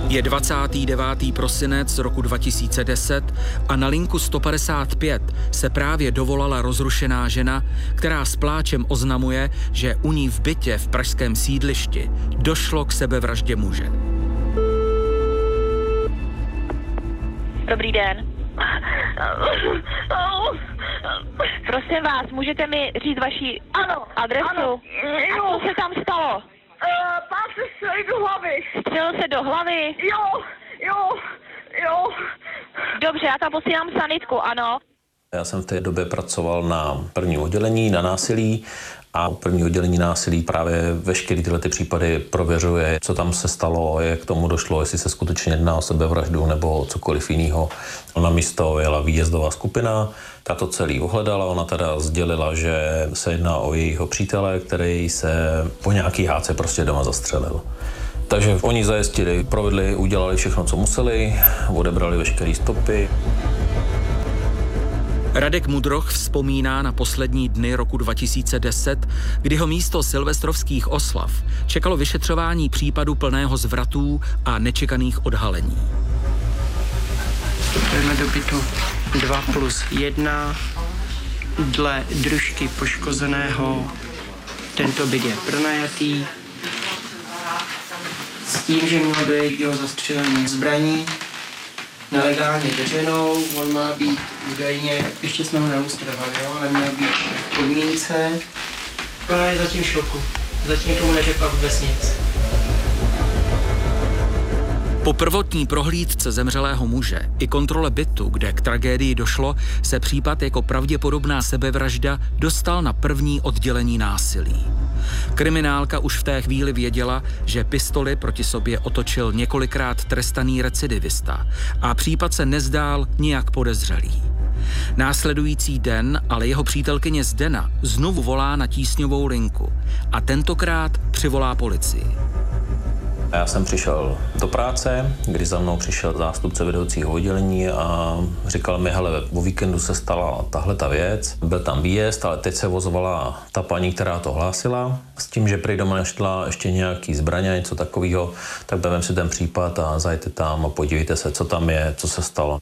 Je 29. prosinec roku 2010 a na linku 155 se právě dovolala rozrušená žena, která s pláčem oznamuje, že u ní v bytě v pražském sídlišti došlo k sebevraždě muže. Dobrý den. Prosím vás, můžete mi říct vaši adresu? Ano. A co se tam stalo? Pán se střelil do hlavy. Střelil se do hlavy? Jo. Dobře, já tam posílám sanitku, ano. Já jsem v té době pracoval na prvním oddělení na násilí a první oddělení násilí právě veškeré tyhle ty případy prověřuje, co tam se stalo, jak k tomu došlo, jestli se skutečně jedná o sebevraždu nebo cokoliv jiného. Na místo jela výjezdová skupina, ta to celý ohledala, ona teda sdělila, že se jedná o jejího přítele, který se po nějaký hádce prostě doma zastřelil. Takže oni zajistili, provedli, udělali všechno, co museli, odebrali veškeré stopy. Radek Mudroch vzpomíná na poslední dny roku 2010, kdy ho místo silvestrovských oslav čekalo vyšetřování případu plného zvratů a nečekaných odhalení. Vstupujeme do bytu 2+1. Dle družky poškozeného tento byt je pronajatý s tím, že mělo dojít k jeho zastřelení zbraní nelegálně drženou. On má být údajně, ještě jsme ho neustrovali, ale měl být v podmínce. Ona je zatím v šoku. Zatím tomu neřekla vůbec nic. Po prvotní prohlídce zemřelého muže i kontrole bytu, kde k tragédii došlo, se případ jako pravděpodobná sebevražda dostal na první oddělení násilí. Kriminálka už v té chvíli věděla, že pistoli proti sobě otočil několikrát trestaný recidivista a případ se nezdál nijak podezřelý. Následující den ale jeho přítelkyně Zdena znovu volá na tísňovou linku a tentokrát přivolá policii. Já jsem přišel do práce, kdy za mnou přišel zástupce vedoucího oddělení a říkal mi, hele, o víkendu se stala tahle ta věc. Byl tam výjezd, ale teď se vozovala ta paní, která to hlásila, s tím, že prý doma našla ještě nějaký zbraně, něco takového, tak vezmeme si ten případ a zajďte tam a podívejte se, co tam je, co se stalo.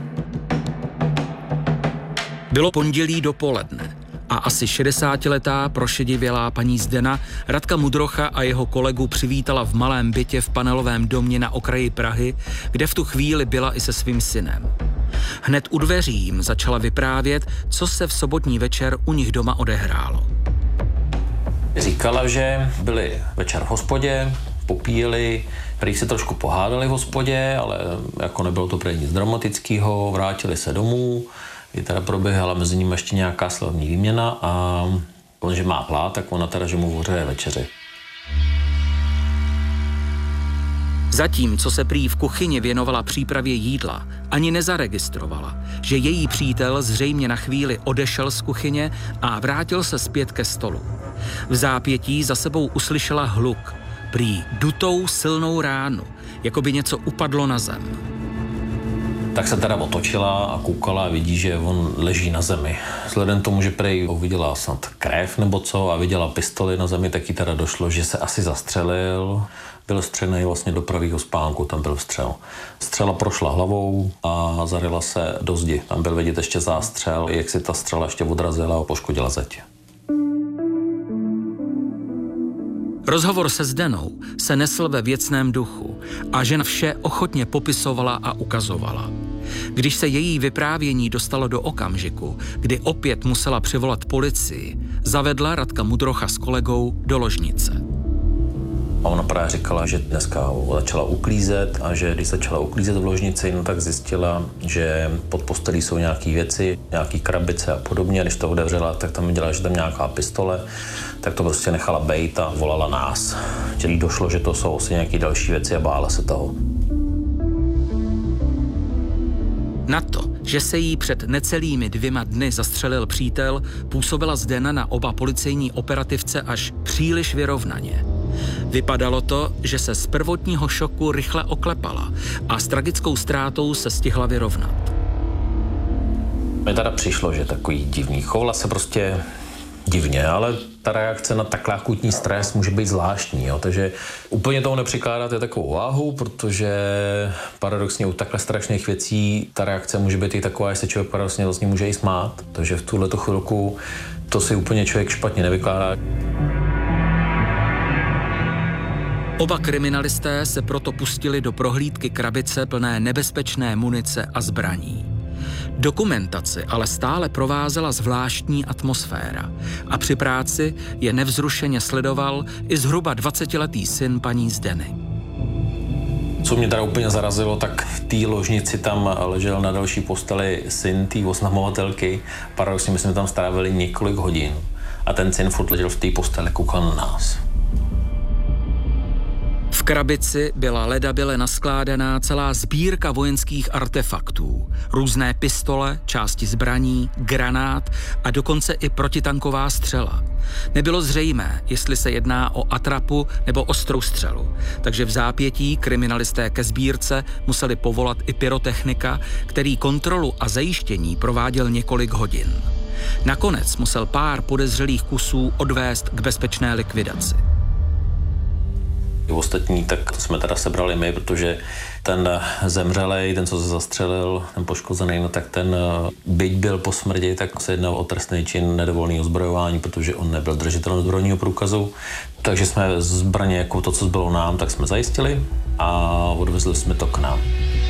Bylo pondělí dopoledne a asi 60letá prošedivělá paní Zdena Radka Mudrocha a jeho kolegu přivítala v malém bytě v panelovém domě na okraji Prahy, kde v tu chvíli byla i se svým synem. Hned u dveří jim začala vyprávět, co se v sobotní večer u nich doma odehrálo. Říkala, že byli večer v hospodě, popíjeli, prý se trošku pohádali v hospodě, ale jako nebylo to prý nic dramatického, vrátili se domů. I teda proběhala mezi nimi ještě nějaká slovní výměna a on, že má hlad, tak ona teda, že mu vořeje večeři. Zatímco se prý v kuchyni věnovala přípravě jídla, ani nezaregistrovala, že její přítel zřejmě na chvíli odešel z kuchyně a vrátil se zpět ke stolu. V zápětí za sebou uslyšela hluk, prý dutou silnou ránu, jako by něco upadlo na zem. Tak se teda otočila a koukala a vidí, že on leží na zemi. Vzhledem tomu, že prej uviděla snad krev nebo co a viděla pistoli na zemi, tak jí teda došlo, že se asi zastřelil. Byl střelený vlastně do pravého spánku, tam byl střel. Střela prošla hlavou a zaryla se do zdi. Tam byl vidět ještě zástřel, jak si ta střela ještě odrazila a poškodila zeď. Rozhovor se Zdenou se nesl ve věcném duchu a žena vše ochotně popisovala a ukazovala. Když se její vyprávění dostalo do okamžiku, kdy opět musela přivolat policii, zavedla Radka Mudrocha s kolegou do ložnice. A ona právě říkala, že dneska začala uklízet a že když začala uklízet v ložnici, no tak zjistila, že pod postelí jsou nějaké věci, nějaké krabice a podobně. Když to otevřela, tak tam viděla, že tam nějaká pistole, tak to prostě nechala bejt a volala nás. Že jí došlo, že to jsou asi nějaké další věci a bála se toho. Na to, že se jí před necelými 2 dny zastřelil přítel, působila Zdena na oba policejní operativce až příliš vyrovnaně. Vypadalo to, že se z prvotního šoku rychle oklepala a s tragickou ztrátou se stihla vyrovnat. Mně teda přišlo, že takový divný, chovala se prostě divně, ale Ta reakce na takhle akutní stres může být zvláštní, jo? Takže úplně tomu nepřikládáte takovou váhu, protože paradoxně u takhle strašných věcí ta reakce může být i taková, že se člověk paradoxně vlastně může i smát. Takže v tuhletu chvilku to si úplně člověk špatně nevykládá. Oba kriminalisté se proto pustili do prohlídky krabice plné nebezpečné munice a zbraní. Dokumentaci ale stále provázela zvláštní atmosféra a při práci je nevzrušeně sledoval i zhruba 20letý syn paní Zdeny. Co mě teda úplně zarazilo, tak v té ložnici tam ležel na další posteli syn té oznamovatelky. Paradoxně my jsme tam strávili několik hodin a ten syn furt ležel v té posteli, koukal na nás. V krabici byla ledabyle naskládaná celá sbírka vojenských artefaktů. Různé pistole, části zbraní, granát a dokonce i protitanková střela. Nebylo zřejmé, jestli se jedná o atrapu nebo ostrou střelu, takže v zápětí kriminalisté ke sbírce museli povolat i pyrotechnika, který kontrolu a zajištění prováděl několik hodin. Nakonec musel pár podezřelých kusů odvést k bezpečné likvidaci. Ostatní, tak to jsme teda sebrali my, protože ten zemřelej, ten, co se zastřelil, ten poškozený, no tak ten, byť byl po smrti, tak se jednal o trestný čin nedovoleného zbrojování, protože on nebyl držitelem zbrojního průkazu. Takže jsme zbraně, jako to, co zbylo nám, tak jsme zajistili a odvezli jsme to k nám.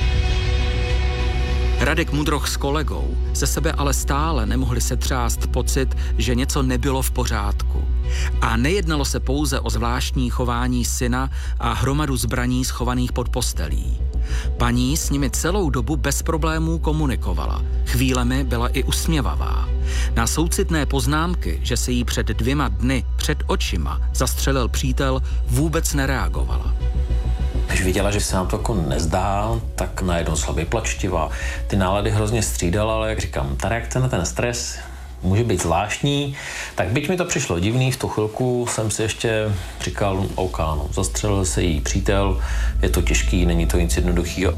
Radek Mudroch s kolegou ze sebe ale stále nemohli setřást pocit, že něco nebylo v pořádku. A nejednalo se pouze o zvláštní chování syna a hromadu zbraní schovaných pod postelí. Paní s nimi celou dobu bez problémů komunikovala. Chvílemi byla i usměvavá. Na soucitné poznámky, že se jí před 2 dny před očima zastřelil přítel, vůbec nereagovala. Když viděla, že se nám to jako nezdá, tak najednou slabě plačtivá. Ty nálady hrozně střídala, ale jak říkám, ta reakce na ten stres může být zvláštní. Tak byť mi to přišlo divný, v tu chvilku jsem si ještě říkal, OK, no, zastřelil se jí přítel, je to těžký, není to nic jednoduchýho.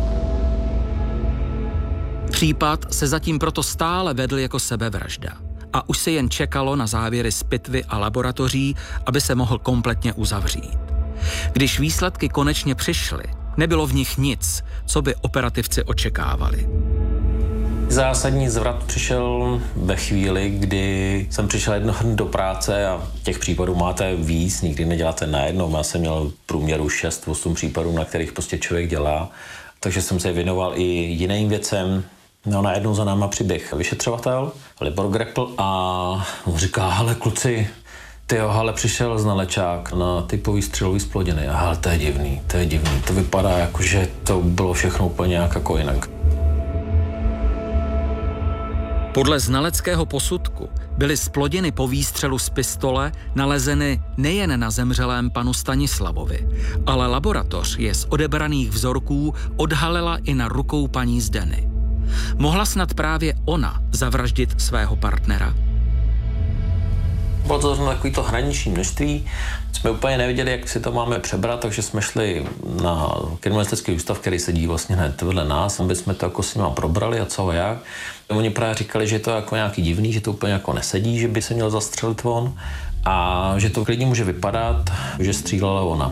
Případ se zatím proto stále vedl jako sebevražda. A už se jen čekalo na závěry z pitvy a laboratoří, aby se mohl kompletně uzavřít. Když výsledky konečně přišly, nebylo v nich nic, co by operativci očekávali. Zásadní zvrat přišel ve chvíli, kdy jsem přišel jednoho dne do práce a těch případů máte víc, nikdy neděláte najednou. Já jsem měl v průměru 6-8 případů, na kterých prostě člověk dělá, takže jsem se věnoval i jiným věcem. No, najednou za náma přiběh vyšetřovatel, Libor Grepl, a on říká, hele kluci, ale přišel znalečák na typový střelový zplodiny. Aha, to je divný. To vypadá jako, že to bylo všechno úplně nějak jako jinak. Podle znaleckého posudku byly zplodiny po výstřelu z pistole nalezeny nejen na zemřelém panu Stanislavovi, ale laboratoř je z odebraných vzorků odhalila i na rukou paní Zdeny. Mohla snad právě ona zavraždit svého partnera? Bylo to takovýto hraniční množství. Jsme úplně nevěděli, jak si to máme přebrat, takže jsme šli na kriminalistický ústav, který sedí vlastně hned vedle nás, aby jsme to jako s nima probrali a co a jak. Oni právě říkali, že to je jako nějaký divný, že to úplně jako nesedí, že by se měl zastřelit on a že to klidně může vypadat, že střílela ona.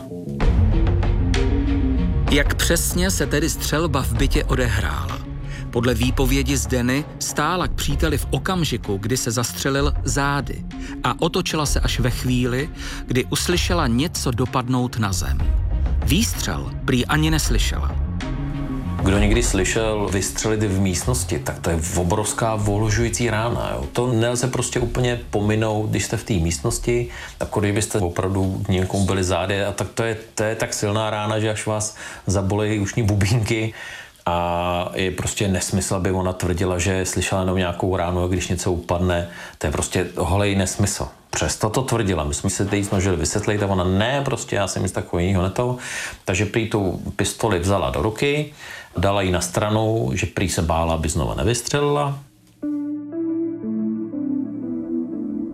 Jak přesně se tedy střelba v bytě odehrála? Podle výpovědi Zdeny stála k příteli v okamžiku, kdy se zastřelil, zády a otočila se až ve chvíli, kdy uslyšela něco dopadnout na zem. Výstřel prý ani neslyšela. Kdo někdy slyšel vystřelit v místnosti, tak to je obrovská ohlušující rána. Jo. To nelze prostě úplně pominout, když jste v té místnosti, jako kdybyste opravdu někomu byli zády, a tak to je tak silná rána, že až vás zabolejí ušní bubínky. A je prostě nesmysl, aby ona tvrdila, že slyšela jenom nějakou ránu, a když něco upadne, to je prostě holej nesmysl. Přesto to tvrdila. My jsme se teď snažili vysvětlit a ona ne, prostě já jsem nic takového neto. Takže prý tu pistoli vzala do ruky, dala ji na stranu, že prý se bála, aby znova nevystřelila.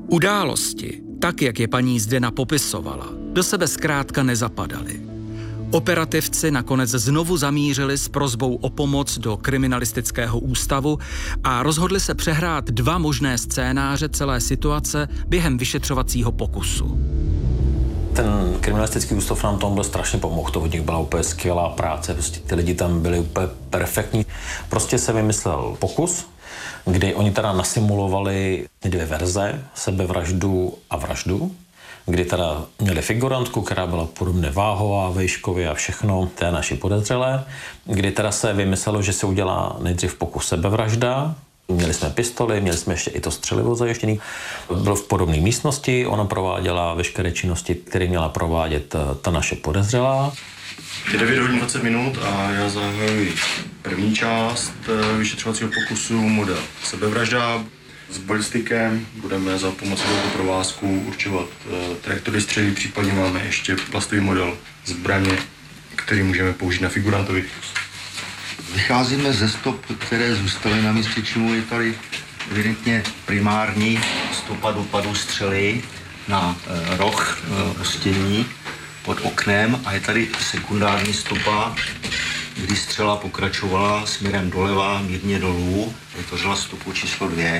Události, tak jak je paní Zdena popisovala, do sebe zkrátka nezapadaly. Operativci nakonec znovu zamířili s prosbou o pomoc do kriminalistického ústavu a rozhodli se přehrát 2 možné scénáře celé situace během vyšetřovacího pokusu. Ten kriminalistický ústav nám tomu byl strašně pomohl, to od nich byla úplně skvělá práce, prostě ty lidi tam byli úplně perfektní. Prostě se vymyslel pokus, kdy oni teda nasimulovali 2 verze, sebevraždu a vraždu, kdy teda měli figurantku, která byla podobně váhová, vejškově a všechno, té naši podezřelé, kdy teda se vymyslelo, že se udělá nejdřív pokus sebevražda. Měli jsme pistoli, měli jsme ještě i to střelivo zajištěný. Byl v podobné místnosti, ona prováděla veškeré činnosti, které měla provádět ta naše podezřelá. Je 9 hodin 20 minut a já zahajuji první část vyšetřovacího pokusu model sebevražda. S balistikem budeme za pomocí tohoto provázku určovat trajektory střely, případně máme ještě plastový model zbraně, který můžeme použít na figurantovi. Vycházíme ze stop, které zůstaly na místě činu. Je tady evidentně primární stopa dopadu střely na roh ostění pod oknem a je tady sekundární stopa, kdy střela pokračovala směrem doleva, mírně dolů. Vytvořila stopu číslo 2.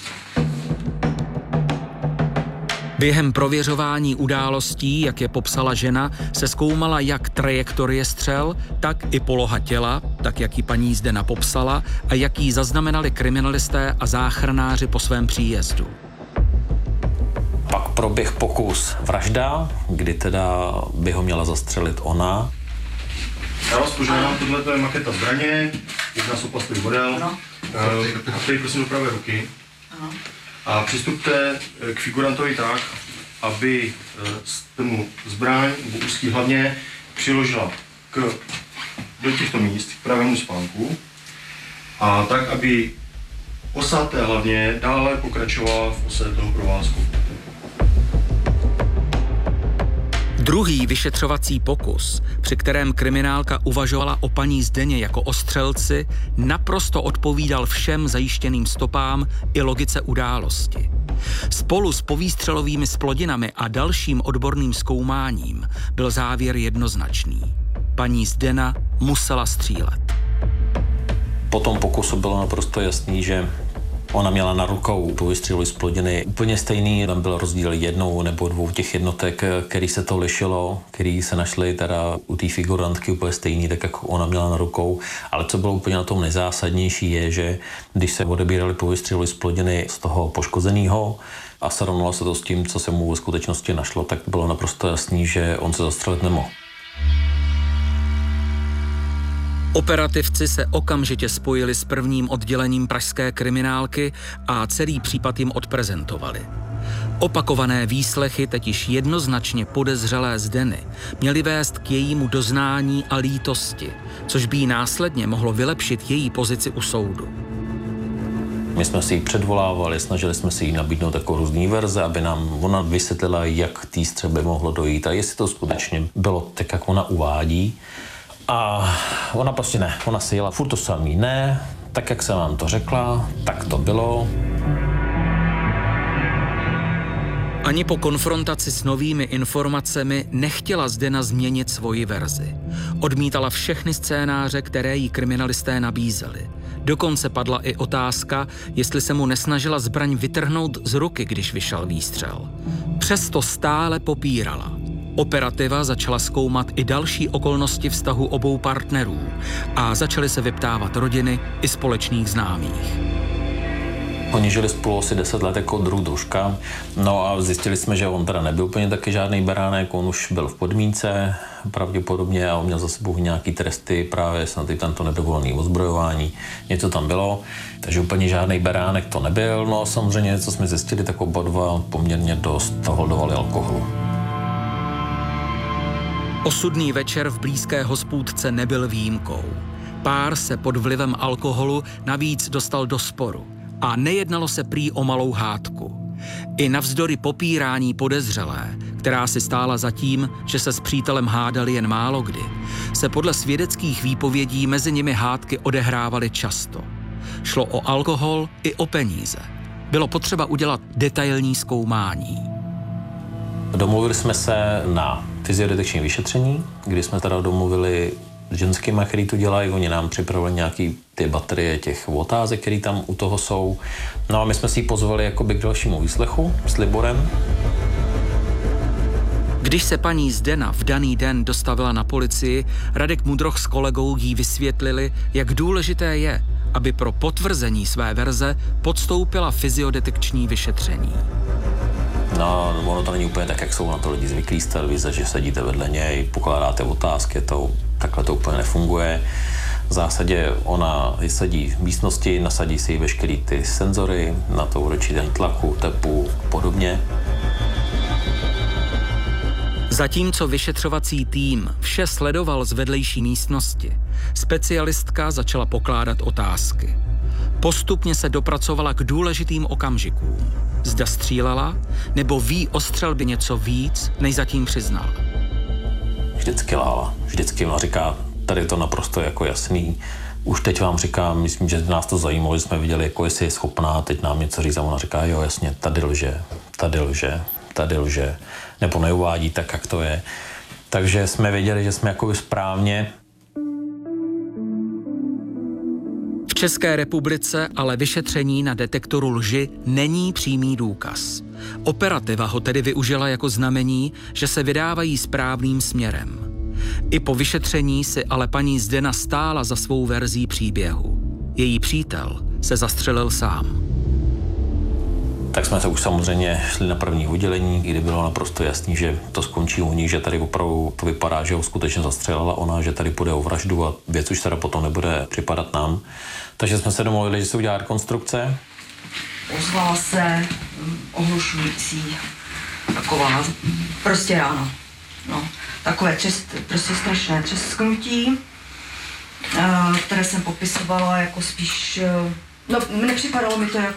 Během prověřování událostí, jak je popsala žena, se zkoumala jak trajektorie střel, tak i poloha těla, tak jak ji paní Zdena popsala a jak ji zaznamenali kriminalisté a záchranáři po svém příjezdu. Pak proběh pokus vražda, kdy teda by ho měla zastřelit ona. Já vás požádám, tohle je maketa zbraně, jedná se o plastový model. Tady prosím do pravé ruky. Ano. A přistupte k figurantovi tak, aby tomu zbraň nebo úzký hlavně přiložila do těchto míst k pravému spánku a tak, aby osa té hlavně dále pokračovala v ose toho provázku. Druhý vyšetřovací pokus, při kterém kriminálka uvažovala o paní Zdeně jako o střelci, naprosto odpovídal všem zajištěným stopám i logice události. Spolu s povýstřelovými splodinami a dalším odborným zkoumáním byl závěr jednoznačný. Paní Zdena musela střílet. Po tom pokusu bylo naprosto jasný, že ona měla na rukou povýstřelové splodiny úplně stejný, tam byl rozdíl 1 nebo 2 těch jednotek, který se to lišilo, který se našly teda u té figurantky úplně stejný, tak jak ona měla na rukou. Ale co bylo úplně na tom nejzásadnější je, že když se odebíraly povýstřelové splodiny z toho poškozeného a srovnalo se to s tím, co se mu ve skutečnosti našlo, tak bylo naprosto jasný, že on se zastřelit nemohl. Operativci se okamžitě spojili s prvním oddělením pražské kriminálky a celý případ jim odprezentovali. Opakované výslechy teď již jednoznačně podezřelé Zdeny měly vést k jejímu doznání a lítosti, což by jí následně mohlo vylepšit její pozici u soudu. My jsme si ji předvolávali, snažili jsme si jí nabídnout jako různý verze, aby nám ona vysvětlila, jak k té střelbě mohlo dojít a jestli to skutečně bylo tak, jak ona uvádí. A ona prostě ne, ona si jela furt to samý, ne, tak jak jsem vám to řekla, tak to bylo. Ani po konfrontaci s novými informacemi nechtěla Zdena změnit svoji verzi. Odmítala všechny scénáře, které jí kriminalisté nabízeli. Dokonce padla i otázka, jestli se mu nesnažila zbraň vytrhnout z ruky, když vyšel výstřel. Přesto stále popírala. Operativa začala zkoumat i další okolnosti vztahu obou partnerů a začaly se vyptávat rodiny i společných známých. Oni žili spolu asi 10 let jako družka, no a zjistili jsme, že on teda nebyl úplně taky žádný beránek, on už byl v podmínce pravděpodobně a on měl za sebou nějaký tresty, právě snad i tamto nedovolené ozbrojování, něco tam bylo, takže úplně žádný beránek to nebyl, no samozřejmě, co jsme zjistili, tak oba dva poměrně dost holdovali alkoholu. Osudný večer v blízké hospůdce nebyl výjimkou. Pár se pod vlivem alkoholu navíc dostal do sporu a nejednalo se prý o malou hádku. I navzdory popírání podezřelé, která si stála za tím, že se s přítelem hádali jen málo kdy, se podle svědeckých výpovědí mezi nimi hádky odehrávaly často. Šlo o alkohol i o peníze. Bylo potřeba udělat detailní zkoumání. Domluvili jsme se na fyziodetekční vyšetření, kdy jsme teda domluvili s ženskými, který to dělají, oni nám připravili nějaký ty baterie těch otázek, které tam u toho jsou. No a my jsme si ji pozvali jakoby k dalšímu výslechu s Liborem. Když se paní Zdena v daný den dostavila na policii, Radek Mudroch s kolegou jí vysvětlili, jak důležité je, aby pro potvrzení své verze podstoupila fyziodetekční vyšetření. No, ono to není úplně tak, jak jsou na to lidi zvyklí z televize, že sedíte vedle něj, pokládáte otázky, takhle to úplně nefunguje. V zásadě ona sedí v místnosti, nasadí si veškerý ty senzory na to určitý tlaku, tepu a podobně. Zatímco vyšetřovací tým vše sledoval z vedlejší místnosti, specialistka začala pokládat otázky. Postupně se dopracovala k důležitým okamžikům. Zda střílela, nebo ví o střelbě něco víc, než zatím přiznala. Vždycky lhala. Vždycky ona říká, tady je to naprosto jako jasný. Už teď vám říkám, myslím, že nás to zajímalo, že jsme viděli, jako jestli je schopná teď nám něco říct a ona říká, jo jasně, tady lže, nebo neuvádí tak, jak to je. Takže jsme věděli, že jsme jako správně. V České republice ale vyšetření na detektoru lži není přímý důkaz. Operativa ho tedy využila jako znamení, že se vydávají správným směrem. I po vyšetření si ale paní Zdena stála za svou verzí příběhu. Její přítel se zastřelil sám. Tak jsme se už samozřejmě šli na první oddělení, kdy bylo naprosto jasný, že to skončí u ní, že tady opravdu to vypadá, že ho skutečně zastřelila ona, že tady půjde o vraždu a věc už teda potom nebude připadat nám. Takže jsme se domluvili, že se udělá rekonstrukce. Ozvala se ohlušující taková prostě ráno. No, takové prostě strašné třesknutí, které jsem popisovala jako spíš, no nepřipadalo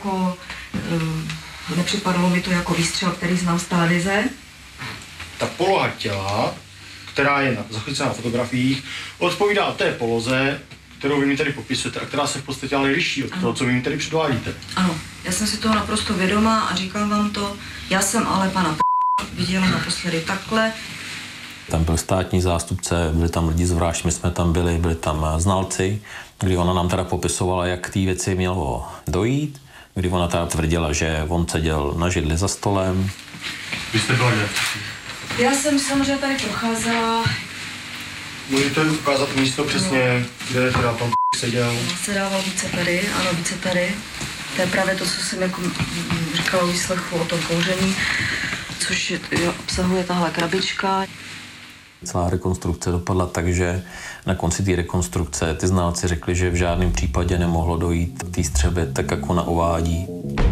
mi to jako výstřel, který znám z televize. Ta poloha těla, která je zachycená na fotografiích, odpovídá té poloze, kterou vy mi tady popisujete a která se v podstatě ale liší od toho, co vy mi tady předvádíte. Ano, já jsem si toho naprosto vědomá a říkám vám to, já jsem ale pana viděla naposledy takhle. Tam byl státní zástupce, byli tam lidi z Vražd, my jsme tam byli tam znalci, kdy ona nám teda popisovala, jak k té věci mělo dojít, kdy ona teda tvrdila, že on seděl na židli za stolem. Vy jste byla kde? Já jsem samozřejmě tady procházela. Můžete ukázat místo přesně, kde teda pan seděl? Se dával více tady. To je právě to, co jsem jako říkala o výslechu o tom kouření, což obsahuje tahle krabička. Celá rekonstrukce dopadla tak, že na konci té rekonstrukce ty znalci řekli, že v žádném případě nemohlo dojít k té střelbě tak, jak ona uvádí.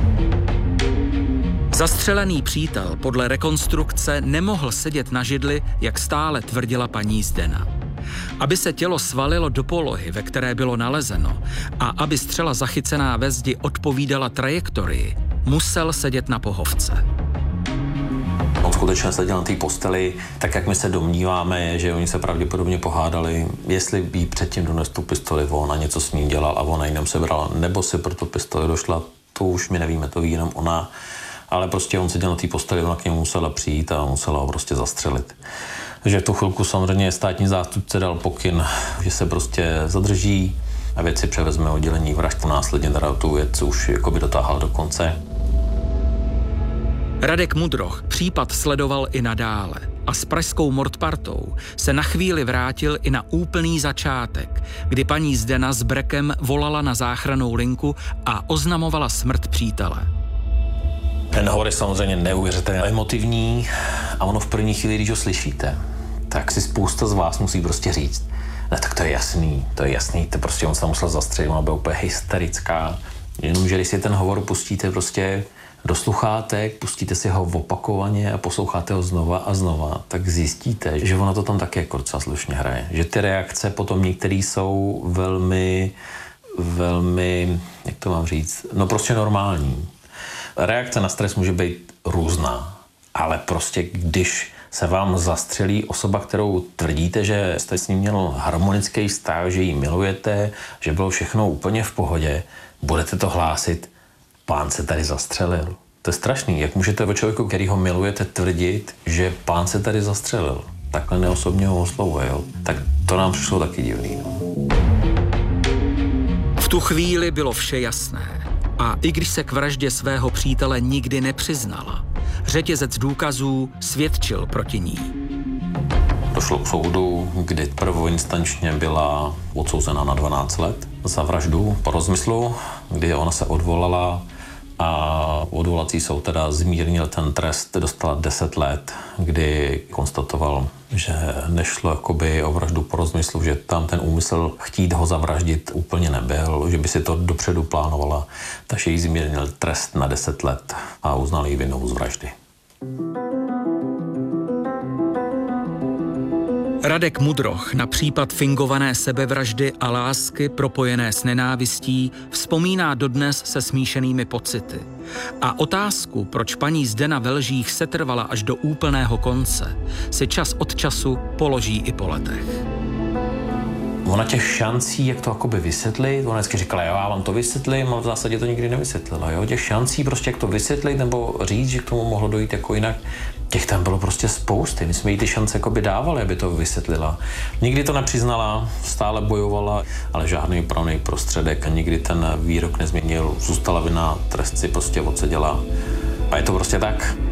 Zastřelený přítel podle rekonstrukce nemohl sedět na židli, jak stále tvrdila paní Zdena. Aby se tělo svalilo do polohy, ve které bylo nalezeno, a aby střela zachycená ve zdi odpovídala trajektorii, musel sedět na pohovce. On skutečně seděl na té posteli, tak jak my se domníváme, že oni se pravděpodobně pohádali, jestli jí předtím donesl tu pistoli, ona něco s ním dělal a ona jinam sebrala, nebo si pro tu pistoli došla, to už my nevíme, to ví jenom ona. Ale prostě on seděl na té posteli, ona k němu musela přijít a musela ho prostě zastřelit. Takže v tu chvilku samozřejmě státní zástupce dal pokyn, že se prostě zadrží a věci převezme oddělení Vražd. Následně teda tu věc už jakoby dotáhal do konce. Radek Mudroch případ sledoval i nadále a s pražskou mordpartou se na chvíli vrátil i na úplný začátek, kdy paní Zdena s brekem volala na záchrannou linku a oznamovala smrt přítele. Ten hovor je samozřejmě neuvěřitelně emotivní a ono v první chvíli, když ho slyšíte, tak si spousta z vás musí prostě říct, ne, tak to je jasný, to prostě on se musel zastřelit, ona byla úplně hysterická. Jenomže když si ten hovor pustíte prostě do sluchátek, pustíte si ho opakovaně a posloucháte ho znova a znova, tak zjistíte, že ona to tam taky jako docela slušně hraje. Že ty reakce potom některé jsou velmi, jak to mám říct, no prostě normální. Reakce na stres může být různá, ale prostě když se vám zastřelí osoba, kterou tvrdíte, že jste s ní měl harmonický vztah, že ji milujete, že bylo všechno úplně v pohodě, budete to hlásit, pán se tady zastřelil. To je strašný. Jak můžete o člověku, který ho milujete, tvrdit, že pán se tady zastřelil? takhle neosobně ho oslovuje, jo. Tak to nám přišlo taky divný, no. V tu chvíli bylo vše jasné. A i když se k vraždě svého přítele nikdy nepřiznala, řetězec důkazů svědčil proti ní. Došlo k soudu, kdy prvoinstančně byla odsouzena na 12 let za vraždu po rozmyslu, kdy ona se odvolala a odvolací soud teda zmírnil ten trest, dostala 10 let, kdy konstatoval, že nešlo jakoby o vraždu po rozmyslu, že tam ten úmysl chtít ho zavraždit úplně nebyl, že by si to dopředu plánovala, takže jí zmírnil trest na 10 let a uznal ji vinnou z vraždy. Radek Mudroch na případ fingované sebevraždy a lásky propojené s nenávistí vzpomíná dodnes se smíšenými pocity. A otázku, proč paní Zdena ve lžích setrvala až do úplného konce, si čas od času položí i po letech. Ona těch šancí, jak to jakoby vysvětlit, ona vždycky říkala, jo, já vám to vysvětlím, ale v zásadě to nikdy nevysvětlila, jo. Těch šancí prostě, jak to vysvětlit nebo říct, že k tomu mohlo dojít jako jinak, těch tam bylo prostě spousty. My jsme jí ty šance jakoby dávali, aby to vysvětlila. Nikdy to nepřiznala, stále bojovala, ale žádný pravný prostředek a nikdy ten výrok nezměnil. Zůstala vinná, trest si prostě odseděla. A je to prostě tak.